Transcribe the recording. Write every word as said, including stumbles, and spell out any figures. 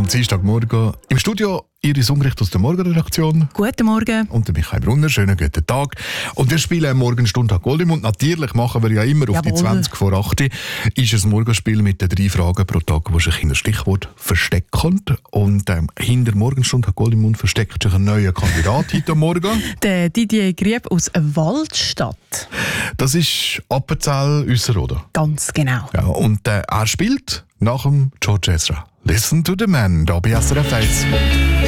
am Dienstagmorgen. Im Studio Iris Ungericht aus der Morgenredaktion. Guten Morgen. Und der Michael Brunner. Schönen guten Tag. Und wir spielen Morgenstunde Goldem. Und natürlich machen wir ja immer auf Jawohl. die zwanzig vor acht. Ist ein Morgenspiel mit den drei Fragen pro Tag, wo sich in ein Stichwort verstecken. Und ähm, hinter Morgenstunde Goldem versteckt sich ein neuer Kandidat heute Morgen. Der Didier Grieb aus Waldstadt. Das ist Appenzell Üsseroder. Ganz genau. Ja, und äh, er spielt nach dem George Ezra. Listen to the man, da bei S R F eins.